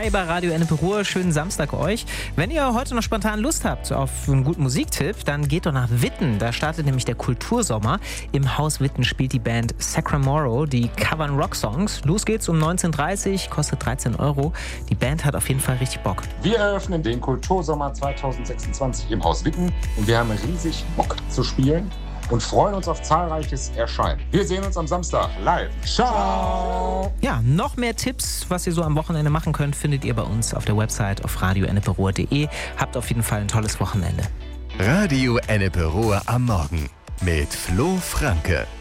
Hi bei Radio Ennepe Ruhr, schönen Samstag euch. Wenn ihr heute noch spontan Lust habt auf einen guten Musiktipp, dann geht doch nach Witten. Da startet nämlich der Kultursommer. Im Haus Witten spielt die Band Sacramoro, die covern Rocksongs. Los geht's um 19:30 Uhr, kostet 13 Euro. Die Band hat auf jeden Fall richtig Bock. Wir eröffnen den Kultursommer 2026 im Haus Witten und wir haben riesig Bock zu spielen und freuen uns auf zahlreiches Erscheinen. Wir sehen uns am Samstag live. Ciao! Ja, noch mehr Tipps, was ihr so am Wochenende machen könnt, findet ihr bei uns auf der Website auf radioenneperuhr.de. Habt auf jeden Fall ein tolles Wochenende. Radio Ennepe Ruhr am Morgen mit Flo Franke.